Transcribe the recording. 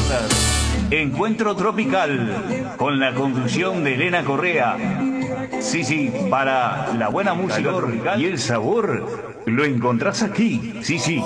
Encuentro Tropical, con la conducción de Elena Correa. Sí, sí, para la buena música y el sabor, lo encontrás aquí. Sí, sí.